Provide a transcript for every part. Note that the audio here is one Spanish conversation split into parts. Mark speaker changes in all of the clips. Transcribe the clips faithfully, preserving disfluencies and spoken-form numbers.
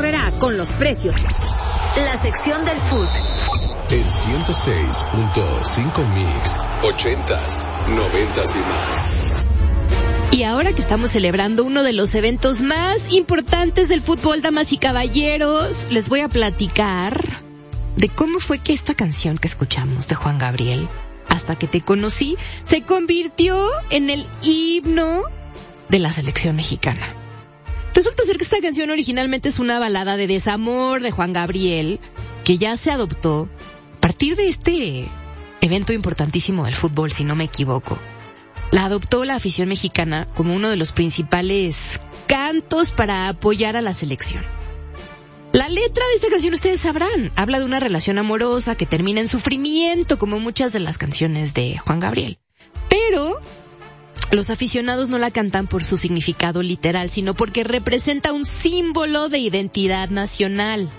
Speaker 1: Aurrerá con los precios. La sección del food.
Speaker 2: El ciento seis punto cinco Mix, ochentas, noventas y más.
Speaker 3: Y ahora que estamos celebrando uno de los eventos más importantes del fútbol, damas y caballeros, les voy a platicar de cómo fue que esta canción que escuchamos de Juan Gabriel, Hasta que te conocí, se convirtió en el himno de la selección mexicana. Resulta ser que esta canción originalmente es una balada de desamor de Juan Gabriel, que ya se adoptó a partir de este evento importantísimo del fútbol, si no me equivoco. La adoptó la afición mexicana como uno de los principales cantos para apoyar a la selección. La letra de esta canción, ustedes sabrán, habla de una relación amorosa que termina en sufrimiento, como muchas de las canciones de Juan Gabriel. Pero los aficionados no la cantan por su significado literal, sino porque representa un símbolo de identidad nacional.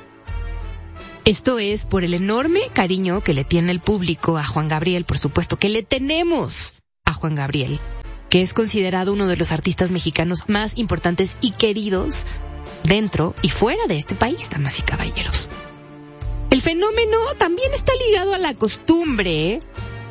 Speaker 3: Esto es por el enorme cariño que le tiene el público a Juan Gabriel, por supuesto, que le tenemos a Juan Gabriel, que es considerado uno de los artistas mexicanos más importantes y queridos dentro y fuera de este país, damas y caballeros. El fenómeno también está ligado a la costumbre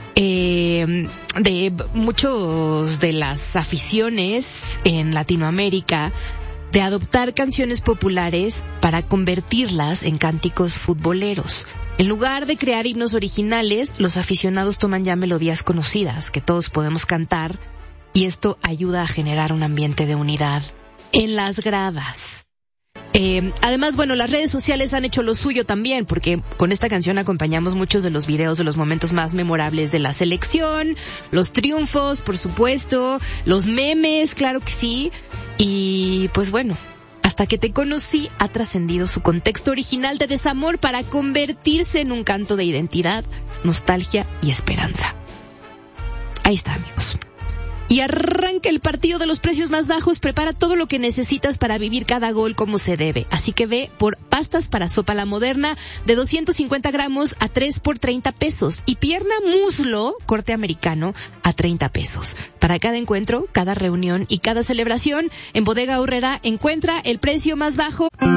Speaker 3: eh, de muchos de las aficiones en Latinoamérica de adoptar canciones populares para convertirlas en cánticos futboleros. En lugar de crear himnos originales, los aficionados toman ya melodías conocidas que todos podemos cantar, y esto ayuda a generar un ambiente de unidad en las gradas. Eh, además, bueno, las redes sociales han hecho lo suyo también, porque con esta canción acompañamos muchos de los videos de los momentos más memorables de la selección, los triunfos, por supuesto, los memes, claro que sí, y pues bueno, Hasta que te conocí ha trascendido su contexto original de desamor para convertirse en un canto de identidad, nostalgia y esperanza. Ahí está, amigos. Y arranca el partido de los precios más bajos. Prepara todo lo que necesitas para vivir cada gol como se debe. Así que ve por pastas para sopa La Moderna de doscientos cincuenta gramos a tres por treinta pesos. Y pierna muslo corte americano a treinta pesos. Para cada encuentro, cada reunión y cada celebración, en Bodega Aurrerá encuentra el precio más bajo.